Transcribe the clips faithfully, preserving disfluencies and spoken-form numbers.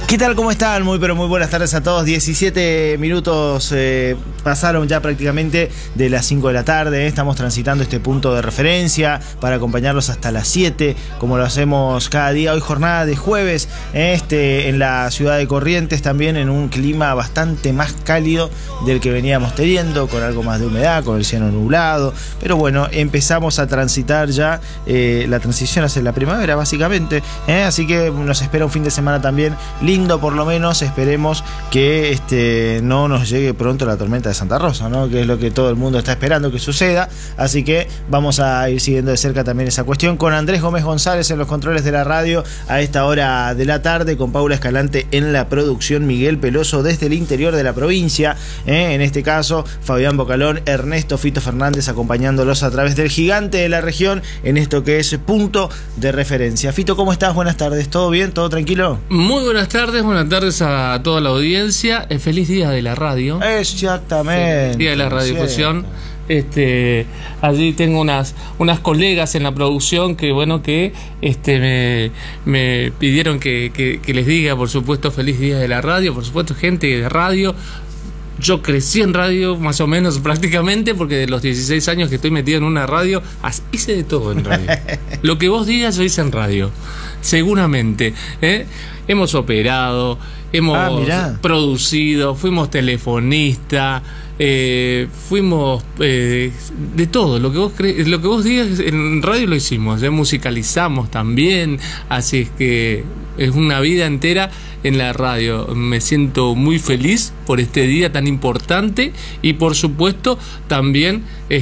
¿Qué tal? ¿Cómo están? Muy pero muy buenas tardes a todos. diecisiete minutos eh, pasaron ya prácticamente de las cinco de la tarde. Estamos transitando este punto de referencia para acompañarlos hasta las siete, como lo hacemos cada día. Hoy jornada de jueves este, en la ciudad de Corrientes, también en un clima bastante más cálido del que veníamos teniendo, con algo más de humedad, con el cielo nublado. Pero bueno, empezamos a transitar ya eh, la transición hacia la primavera básicamente, ¿eh? Así que nos espera un fin de semana también lindo. Por lo menos esperemos que este, no nos llegue pronto la tormenta de Santa Rosa, ¿no? Que es lo que todo el mundo está esperando que suceda. Así que vamos a ir siguiendo de cerca también esa cuestión con Andrés Gómez González en los controles de la radio a esta hora de la tarde, con Paula Escalante en la producción, Miguel Peloso desde el interior de la provincia, ¿eh? En este caso Fabián Bocalón, Ernesto Fito Fernández acompañándolos a través del gigante de la región en esto que es punto de referencia. Fito, ¿cómo estás? Buenas tardes, ¿todo bien? ¿Todo tranquilo? Muy buenas tardes. Buenas tardes a toda la audiencia. Eh, feliz día de la radio. Exactamente. Feliz día de la radiodifusión. Este, allí tengo unas unas colegas en la producción que bueno que este me, me pidieron que, que, que les diga, por supuesto, feliz día de la radio. Por supuesto, gente de radio. Yo crecí en radio más o menos prácticamente, porque de los dieciséis años que estoy metido en una radio, hice de todo en radio. Lo que vos digas yo hice en radio, seguramente, ¿eh? Hemos operado, hemos ah, producido, fuimos telefonista, eh, fuimos eh, de todo. Lo que vos cre lo que vos digas en radio lo hicimos, ¿eh? Musicalizamos también, así es que es una vida entera en la radio. Me siento muy feliz por este día tan importante y por supuesto también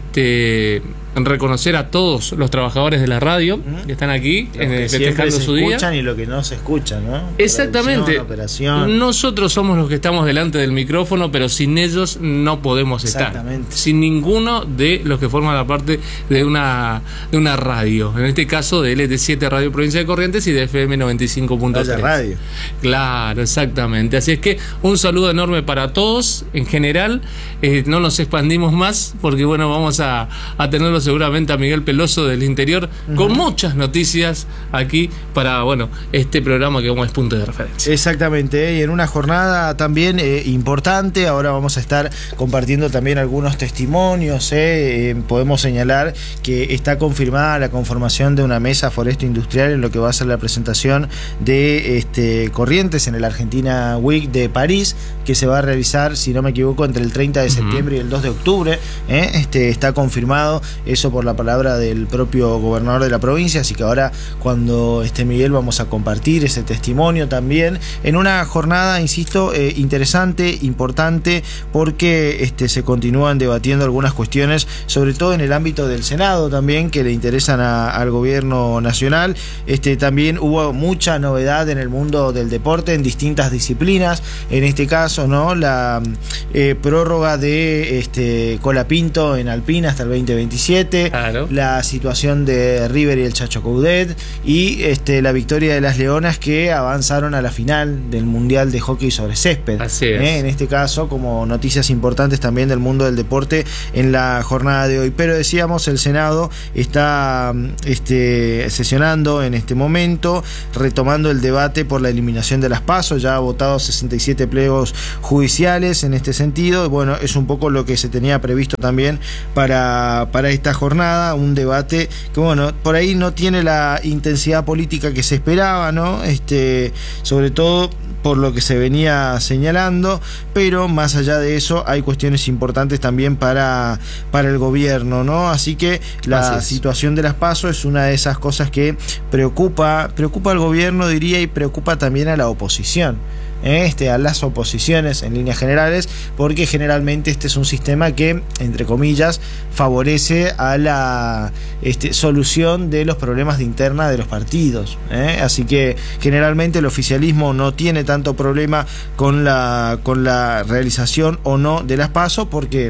este reconocer a todos los trabajadores de la radio que están aquí eh, festejando su día. Escuchan y lo que no se escucha, ¿no? Exactamente. Operación. Nosotros somos los que estamos delante del micrófono, pero sin ellos no podemos estar. Sin ninguno de los que forman la parte de una de una radio. En este caso de L T siete Radio Provincia de Corrientes y de F M noventa y cinco punto tres. Radio. Claro, exactamente. Así es que un saludo enorme para todos en general. Eh, no nos expandimos más porque bueno, vamos a, a tenerlos seguramente a Miguel Peloso del interior, uh-huh, con muchas noticias aquí para bueno este programa que como es punto de referencia. Exactamente, y en una jornada también eh, importante. Ahora vamos a estar compartiendo también algunos testimonios. Eh, eh, podemos señalar que está confirmada la conformación de una mesa foresto industrial en lo que va a ser la presentación de este, Corrientes en el Argentina Week de París, que se va a realizar, si no me equivoco, entre el treinta de septiembre uh-huh. y el dos de octubre. Eh, este, está confirmado eso por la palabra del propio gobernador de la provincia, así que ahora cuando esté Miguel vamos a compartir ese testimonio también en una jornada, insisto, eh, interesante, importante, porque este, se continúan debatiendo algunas cuestiones, sobre todo en el ámbito del Senado también, que le interesan a, al gobierno nacional. Este, también hubo mucha novedad en el mundo del deporte en distintas disciplinas, en este caso, ¿no? La eh, prórroga de este, Colapinto en Alpina hasta el veinte veintisiete. Claro. La situación de River y el Chacho Coudet y este, la victoria de las Leonas, que avanzaron a la final del Mundial de Hockey sobre Césped. Así es. ¿eh? En este caso, como noticias importantes también del mundo del deporte en la jornada de hoy. Pero decíamos, el Senado está este, sesionando en este momento, retomando el debate por la eliminación de las PASO. Ya ha votado sesenta y siete pliegos judiciales en este sentido. Bueno, es un poco lo que se tenía previsto también para, para esta jornada, un debate que bueno, por ahí no tiene la intensidad política que se esperaba, ¿no? Este, sobre todo por lo que se venía señalando, pero más allá de eso hay cuestiones importantes también para, para el gobierno, ¿no? Así que la Así situación de las PASO es una de esas cosas que preocupa, preocupa al gobierno, diría, y preocupa también a la oposición. Este, a las oposiciones en líneas generales, porque generalmente este es un sistema que, entre comillas, favorece a la este, solución de los problemas de interna de los partidos, ¿eh? Así que generalmente el oficialismo no tiene tanto problema con la, con la realización o no de las PASO, porque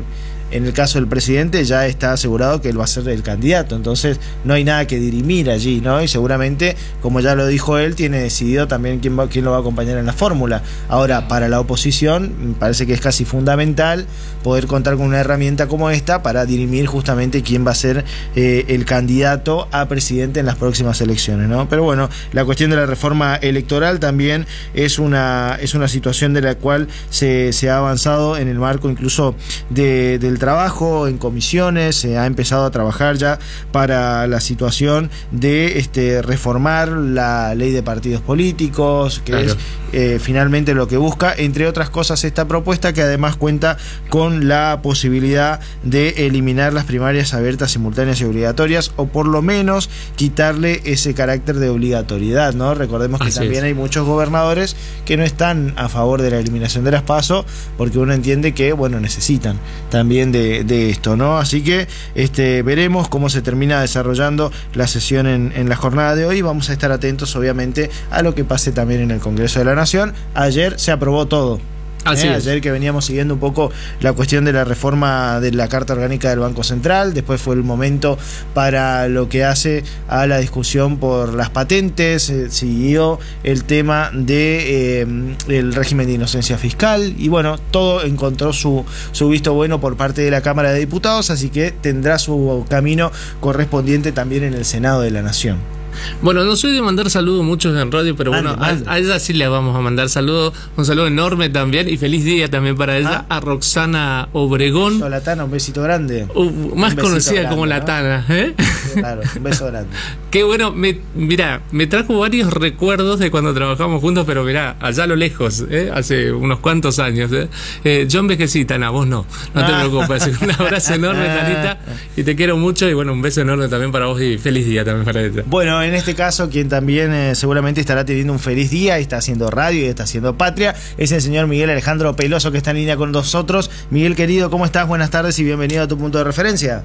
en el caso del presidente ya está asegurado que él va a ser el candidato, entonces no hay nada que dirimir allí, ¿no? Y seguramente, como ya lo dijo él, tiene decidido también quién, va, quién lo va a acompañar en la fórmula. Ahora, para la oposición, me parece que es casi fundamental poder contar con una herramienta como esta para dirimir justamente quién va a ser eh, el candidato a presidente en las próximas elecciones, ¿no? Pero bueno, la cuestión de la reforma electoral también es una, es una situación de la cual se, se ha avanzado en el marco incluso de, del trabajo en comisiones, se ha empezado a trabajar ya para la situación de este, reformar la ley de partidos políticos, que claro. es eh, finalmente lo que busca, entre otras cosas, esta propuesta, que además cuenta con la posibilidad de eliminar las primarias abiertas, simultáneas y obligatorias, o por lo menos quitarle ese carácter de obligatoriedad, ¿no? Recordemos que Así también es. hay muchos gobernadores que no están a favor de la eliminación de las PASO, porque uno entiende que, bueno, necesitan también de, de esto, ¿no? Así que este, veremos cómo se termina desarrollando la sesión en, en la jornada de hoy. Vamos a estar atentos, obviamente, a lo que pase también en el Congreso de la Nación. Ayer se aprobó todo. Así eh, es. Ayer que veníamos siguiendo un poco la cuestión de la reforma de la Carta Orgánica del Banco Central, después fue el momento para lo que hace a la discusión por las patentes, eh, siguió el tema de eh, el régimen de inocencia fiscal, y bueno, todo encontró su, su visto bueno por parte de la Cámara de Diputados, así que tendrá su camino correspondiente también en el Senado de la Nación. Bueno, no soy de mandar saludos muchos en radio, pero bueno, mande, mande. A, a ella sí le vamos a mandar saludos. Un saludo enorme también y feliz día también para ella, ah. a Roxana Obregón. Hola, Tana, un besito grande. Uh, más conocida grande, como la ¿no? Tana, ¿eh? Claro, un beso grande. Qué bueno, me, mirá, me trajo varios recuerdos de cuando trabajamos juntos, pero mirá, allá a lo lejos, ¿eh? Hace unos cuantos años. ¿eh? Eh, yo envejecí, Tana, vos no, no te ah. preocupes. Un abrazo enorme, Tanita, y te quiero mucho, y bueno, un beso enorme también para vos y feliz día también para ella. Bueno, en este caso, quien también eh, seguramente estará teniendo un feliz día y está haciendo radio y está haciendo patria, es el señor Miguel Alejandro Peloso, que está en línea con nosotros. Miguel, querido, ¿cómo estás? Buenas tardes y bienvenido a tu punto de referencia.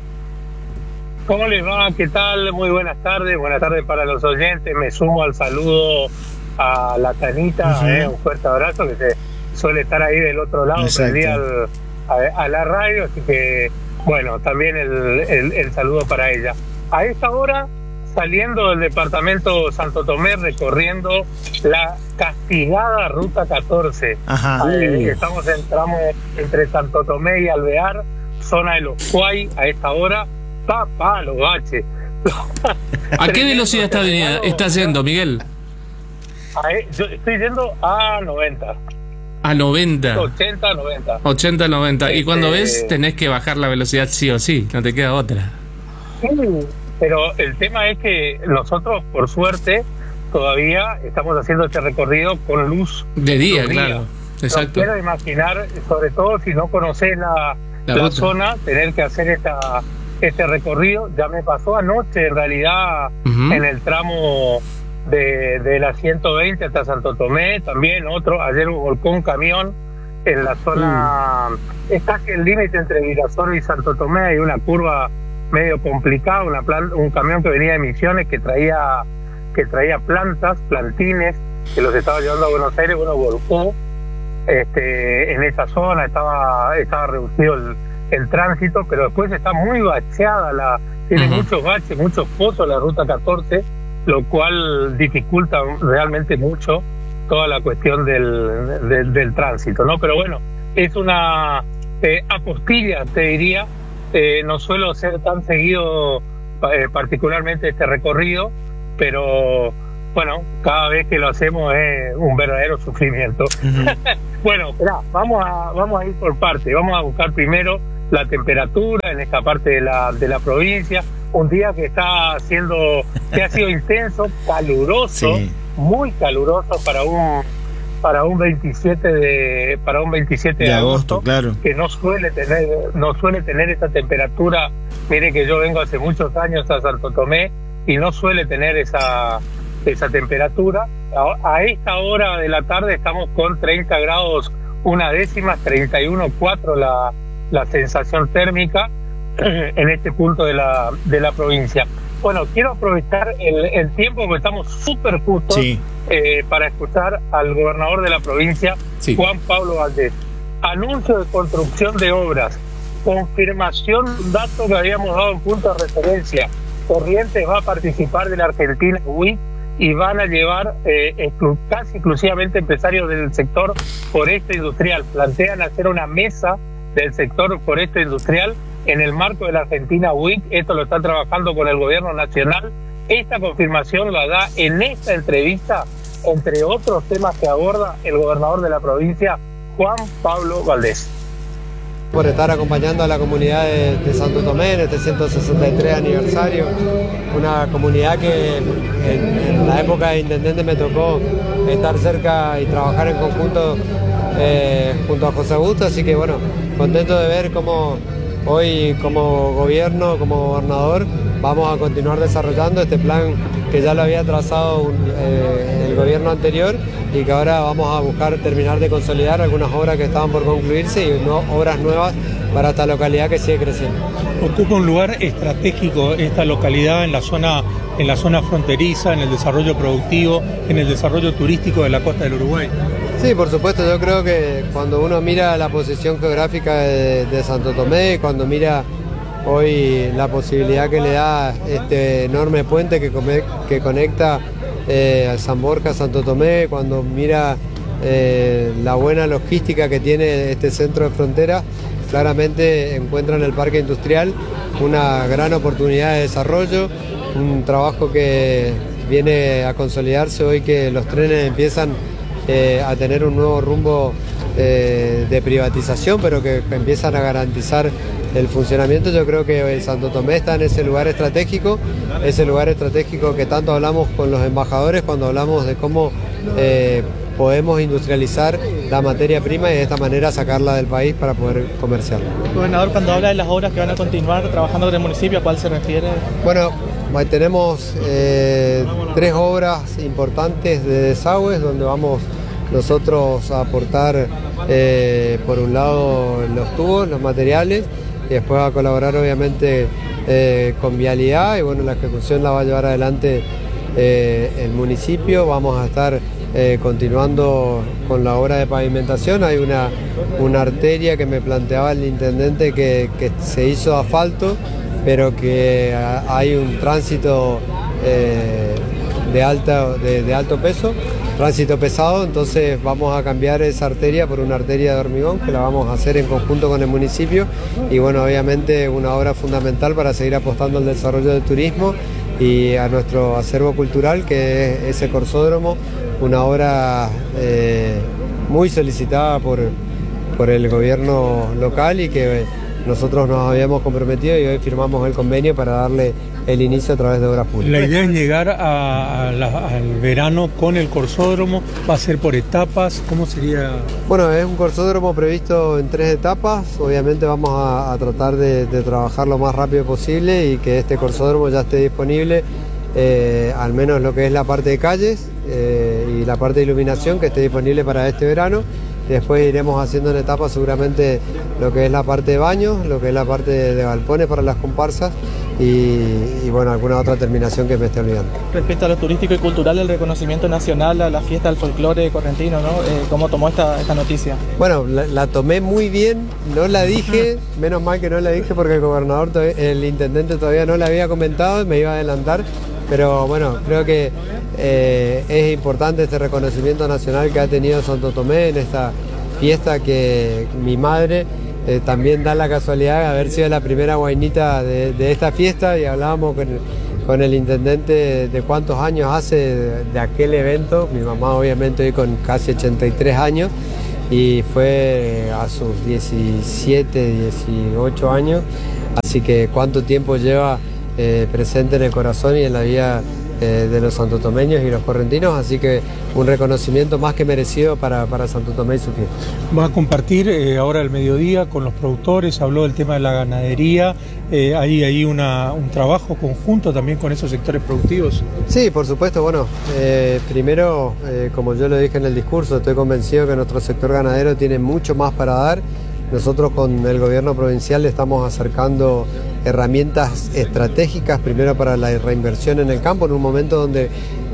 ¿Cómo les va? ¿Qué tal? Muy buenas tardes. Buenas tardes para los oyentes. Me sumo al saludo a la Tanita. Uh-huh. eh, un fuerte abrazo, que se suele estar ahí del otro lado, prendida al, a, a la radio. Así que, bueno, también el, el, el saludo para ella. A esta hora, saliendo del departamento Santo Tomé, recorriendo la castigada Ruta catorce. Ajá. Eh, estamos en tramo entre Santo Tomé y Alvear, zona de los Cuay, a esta hora. Papá, los baches. ¿A qué velocidad está, está yendo, Miguel? A, yo estoy yendo a noventa. A noventa. ochenta, noventa. ochenta, noventa. Y cuando este... ves, tenés que bajar la velocidad sí o sí, no te queda otra. Sí, pero el tema es que nosotros, por suerte, todavía estamos haciendo este recorrido con luz. De día, claro. Exacto. No quiero imaginar, sobre todo si no conoces la, la, la zona, tener que hacer esta... este recorrido. Ya me pasó anoche, en realidad, uh-huh. en el tramo de, de la ciento veinte hasta Santo Tomé, también otro. Ayer volcó un camión en la zona, uh. es casi el límite entre Virasoro y Santo Tomé, hay una curva medio complicada, una plan, un camión que venía de Misiones que traía que traía plantas, plantines, que los estaba llevando a Buenos Aires. Bueno, volcó este, en esa zona, estaba, estaba reducido el el tránsito, pero después está muy bacheada, la, tiene uh-huh. muchos baches, muchos pozos la ruta catorce, lo cual dificulta realmente mucho toda la cuestión del, del, del tránsito, ¿no? Pero bueno, es una eh, apostilla, te diría. Eh, no suelo ser tan seguido, eh, particularmente este recorrido, pero bueno, cada vez que lo hacemos es un verdadero sufrimiento. Uh-huh. Bueno, esperá, vamos a, vamos a ir por parte, vamos a buscar primero la temperatura en esta parte de la de la provincia. Un día que está haciendo, que ha sido intenso, caluroso, sí. muy caluroso para un para un veintisiete de para un veintisiete de, de agosto, agosto, claro, que no suele tener no suele tener esa temperatura. Mire que yo vengo hace muchos años a Santo Tomé y no suele tener esa esa temperatura. A, a esta hora de la tarde estamos con treinta grados una décima, treinta y uno coma cuatro la la sensación térmica en este punto de la de la provincia. Bueno, quiero aprovechar el, el tiempo porque estamos súper justos, sí. eh, para escuchar al gobernador de la provincia, sí. Juan Pablo Valdés. Anuncio de construcción de obras confirmación, un dato que habíamos dado en punto de referencia. Corrientes va a participar de la Argentina Week y van a llevar eh, exclu- casi exclusivamente empresarios del sector forestre industrial. Plantean hacer una mesa del sector forestre industrial en el marco de la Argentina Week. Esto lo están trabajando con el gobierno nacional. Esta confirmación la da en esta entrevista, entre otros temas que aborda el gobernador de la provincia, Juan Pablo Valdés. Por estar acompañando a la comunidad de, de Santo Tomé en este ciento sesenta y tres aniversario, una comunidad que en, en la época de intendente me tocó estar cerca y trabajar en conjunto eh, junto a José Augusto, así que bueno, contento de ver cómo hoy como gobierno, como gobernador, vamos a continuar desarrollando este plan que ya lo había trazado un, eh, el gobierno anterior y que ahora vamos a buscar terminar de consolidar algunas obras que estaban por concluirse y no, obras nuevas para esta localidad que sigue creciendo. Ocupa un lugar estratégico esta localidad en la zona, en la zona fronteriza, en el desarrollo productivo, en el desarrollo turístico de la costa del Uruguay. Sí, por supuesto, yo creo que cuando uno mira la posición geográfica de, de Santo Tomé, cuando mira hoy la posibilidad que le da este enorme puente que, come, que conecta eh, a San Borja, Santo Tomé, cuando mira eh, la buena logística que tiene este centro de frontera, claramente encuentra en el parque industrial una gran oportunidad de desarrollo, un trabajo que viene a consolidarse hoy que los trenes empiezan eh, a tener un nuevo rumbo eh, de privatización, pero que empiezan a garantizar el funcionamiento. Yo creo que Santo Tomé está en ese lugar estratégico, ese lugar estratégico que tanto hablamos con los embajadores cuando hablamos de cómo eh, podemos industrializar la materia prima y de esta manera sacarla del país para poder comerciarla. Gobernador, cuando habla de las obras que van a continuar trabajando en el municipio, ¿a cuál se refiere? Bueno, tenemos eh, tres obras importantes de desagües donde vamos nosotros a aportar eh, por un lado los tubos, los materiales, y después a colaborar obviamente eh, con vialidad y bueno, la ejecución la va a llevar adelante eh, el municipio. Vamos a estar eh, continuando con la obra de pavimentación. Hay una, una arteria que me planteaba el intendente que, que se hizo asfalto, pero que hay un tránsito eh, de, alta, de, de alto peso, tránsito pesado, entonces vamos a cambiar esa arteria por una arteria de hormigón que la vamos a hacer en conjunto con el municipio y bueno, obviamente una obra fundamental para seguir apostando al desarrollo del turismo y a nuestro acervo cultural que es ese corsódromo, una obra eh, muy solicitada por, por el gobierno local y que nosotros nos habíamos comprometido y hoy firmamos el convenio para darle el inicio a través de obras públicas. La idea es llegar a, a la, al verano con el corsódromo, va a ser por etapas, ¿cómo sería? Bueno, es un corsódromo previsto en tres etapas, obviamente vamos a, a tratar de, de trabajar lo más rápido posible y que este corsódromo ya esté disponible, eh, al menos lo que es la parte de calles eh, y la parte de iluminación que esté disponible para este verano. Después iremos haciendo en etapas seguramente lo que es la parte de baños, lo que es la parte de, de galpones para las comparsas y, y bueno, alguna otra terminación que me esté olvidando. Respecto a lo turístico y cultural, el reconocimiento nacional a la fiesta del folclore correntino, ¿no? Eh, ¿Cómo tomó esta, esta noticia? Bueno, la, la tomé muy bien, no la dije, menos mal que no la dije porque el gobernador, todavía, el intendente todavía no la había comentado, me iba a adelantar, pero bueno, creo que eh, es importante este reconocimiento nacional que ha tenido Santo Tomé en esta fiesta que mi madre eh, también da la casualidad de haber sido la primera guainita de, de esta fiesta y hablábamos con el, con el intendente de cuántos años hace de, de aquel evento. Mi mamá obviamente hoy con casi ochenta y tres años y fue a sus diecisiete, dieciocho años, así que cuánto tiempo lleva eh, presente en el corazón y en la vida eh, de los santotomeños y los correntinos, así que un reconocimiento más que merecido para, para Santo Tomé y su fiesta. Va a compartir eh, ahora el mediodía con los productores, habló del tema de la ganadería, eh, hay ahí una, un trabajo conjunto también con esos sectores productivos. Sí, por supuesto, bueno, eh, primero, eh, como yo lo dije en el discurso, estoy convencido que nuestro sector ganadero tiene mucho más para dar. Nosotros con el gobierno provincial le estamos acercando herramientas estratégicas, primero para la reinversión en el campo, en un momento donde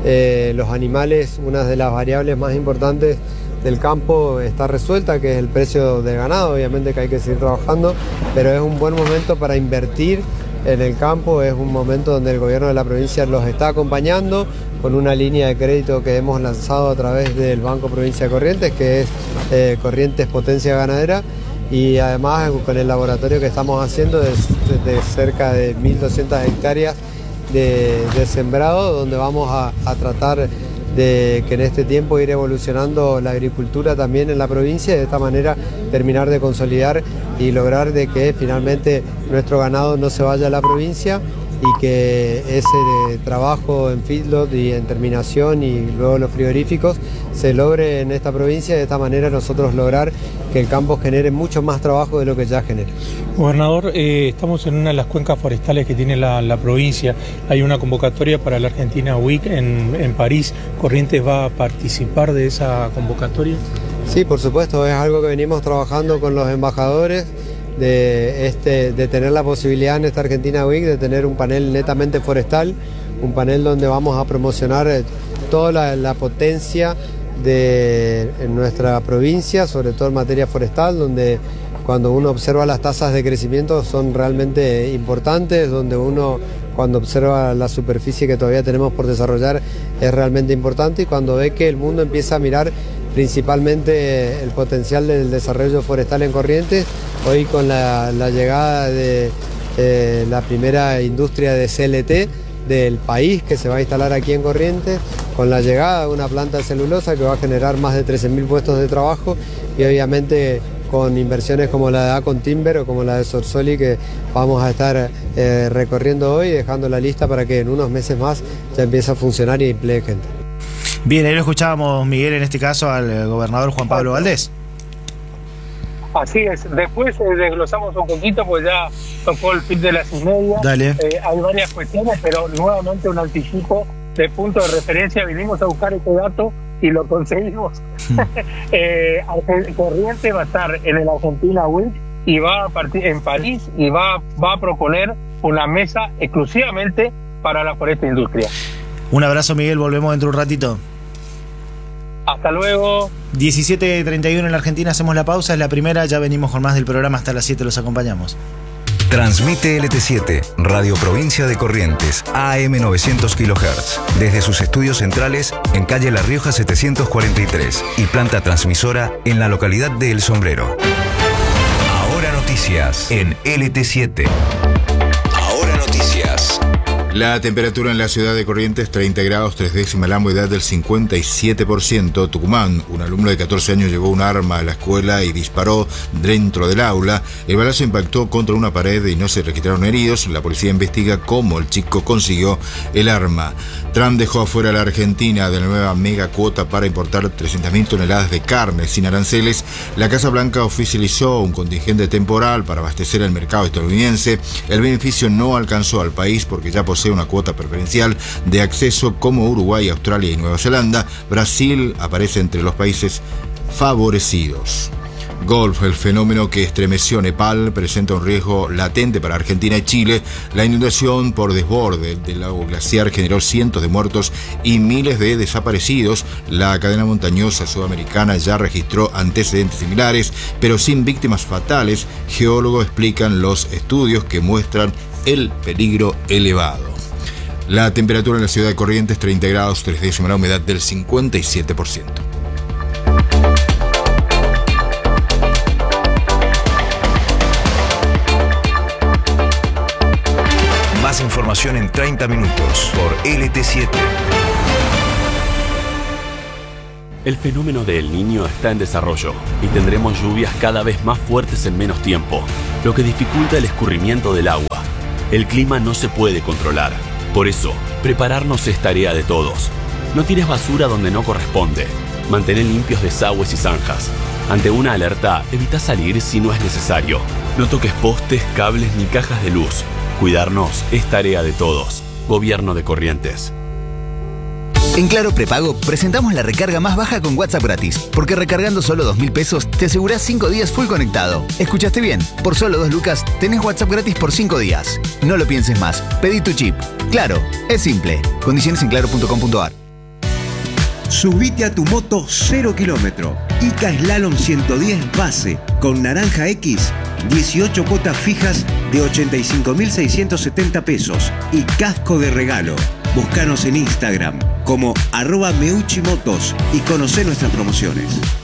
eh, los animales, una de las variables más importantes del campo está resuelta, que es el precio del ganado. Obviamente que hay que seguir trabajando, pero es un buen momento para invertir en el campo, es un momento donde el gobierno de la provincia los está acompañando con una línea de crédito que hemos lanzado a través del Banco Provincia de Corrientes, que es eh, Corrientes Potencia Ganadera, y además con el laboratorio que estamos haciendo de, de cerca de mil doscientas hectáreas de, de sembrado, donde vamos a, a tratar de que en este tiempo ir evolucionando la agricultura también en la provincia y de esta manera terminar de consolidar y lograr de que finalmente nuestro ganado no se vaya a la provincia y que ese trabajo en feedlot y en terminación y luego los frigoríficos se logre en esta provincia y de esta manera nosotros lograr que el campo genere mucho más trabajo de lo que ya genera. Gobernador, eh, estamos en una de las cuencas forestales que tiene la, la provincia. Hay una convocatoria para la Argentina Week en, en París. ¿Corrientes va a participar de esa convocatoria? Sí, por supuesto, es algo que venimos trabajando con los embajadores, de, este, de tener la posibilidad en esta Argentina Week de tener un panel netamente forestal, un panel donde vamos a promocionar toda la, la potencia de en nuestra provincia, sobre todo en materia forestal, donde cuando uno observa las tasas de crecimiento son realmente importantes, donde uno cuando observa la superficie que todavía tenemos por desarrollar es realmente importante, y cuando ve que el mundo empieza a mirar principalmente el potencial del desarrollo forestal en Corrientes, hoy con la, la llegada de eh, la primera industria de C L T del país que se va a instalar aquí en Corrientes, con la llegada de una planta de celulosa que va a generar más de trece mil puestos de trabajo, y obviamente con inversiones como la de Acon Timber o como la de Sorsoli que vamos a estar eh, recorriendo hoy, dejando la lista para que en unos meses más ya empiece a funcionar y emplee gente. Bien, ahí lo escuchábamos, Miguel, en este caso al gobernador Juan Pablo Valdés. Así es, después eh, desglosamos un poquito, pues ya tocó el pic de las seis y media. Dale. Eh, hay varias cuestiones, pero nuevamente un anticipo de punto de referencia. Vinimos a buscar este dato y lo conseguimos. eh, Corrientes va a estar en el Argentina Week y va a partir en París y va, va a proponer una mesa exclusivamente para la foresta industria. Un abrazo, Miguel, volvemos dentro de un ratito. Hasta luego. diecisiete treinta y uno en la Argentina, hacemos la pausa, es la primera, ya venimos con más del programa, hasta las siete los acompañamos. Transmite L T siete, Radio Provincia de Corrientes, A M novecientos kilohertz, desde sus estudios centrales en calle La Rioja setecientos cuarenta y tres y planta transmisora en la localidad de El Sombrero. Ahora noticias en L T siete. Ahora noticias. La temperatura en la ciudad de Corrientes, treinta grados, tres décimas, la humedad del cincuenta y siete por ciento. Tucumán, un alumno de catorce años llevó un arma a la escuela y disparó dentro del aula. El balazo impactó contra una pared y no se registraron heridos. La policía investiga cómo el chico consiguió el arma. Trump dejó afuera a la Argentina de la nueva mega cuota para importar trescientas mil toneladas de carne sin aranceles. La Casa Blanca oficializó un contingente temporal para abastecer el mercado estadounidense. El beneficio no alcanzó al país porque ya posee una cuota preferencial de acceso como Uruguay, Australia y Nueva Zelanda. Brasil aparece entre los países favorecidos. Golf, el fenómeno que estremeció Nepal, presenta un riesgo latente para Argentina y Chile. La inundación por desborde del lago glaciar generó cientos de muertos y miles de desaparecidos. La cadena montañosa sudamericana ya registró antecedentes similares, pero sin víctimas fatales. Geólogos explican los estudios que muestran el peligro elevado. La temperatura en la ciudad de Corrientes, treinta grados, tres décimas, la humedad del cincuenta y siete por ciento. Más información en treinta minutos por L T siete. El fenómeno de El Niño está en desarrollo y tendremos lluvias cada vez más fuertes en menos tiempo, lo que dificulta el escurrimiento del agua. El clima no se puede controlar. Por eso, prepararnos es tarea de todos. No tires basura donde no corresponde. Mantén limpios desagües y zanjas. Ante una alerta, evita salir si no es necesario. No toques postes, cables ni cajas de luz. Cuidarnos es tarea de todos. Gobierno de Corrientes. En Claro Prepago presentamos la recarga más baja con WhatsApp gratis, porque recargando solo dos mil pesos te asegurás cinco días full conectado. ¿Escuchaste bien? Por solo dos lucas tenés WhatsApp gratis por cinco días. No lo pienses más, pedí tu chip. Claro, es simple. Condiciones en claro punto com punto ar. Subite a tu moto cero kilómetro. Ica Slalom ciento diez base con naranja X, dieciocho cuotas fijas de ochenta y cinco mil seiscientos setenta pesos y casco de regalo. Búscanos en Instagram como arroba meuchimotos y conocé nuestras promociones.